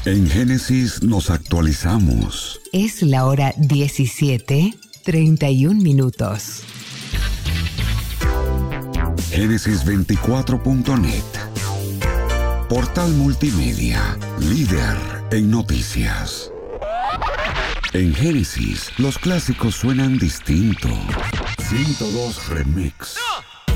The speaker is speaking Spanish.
En Génesis nos actualizamos. Es la hora 17:31. Génesis24.net. Portal multimedia, líder en noticias. En Génesis, los clásicos suenan distinto. 102 Remix.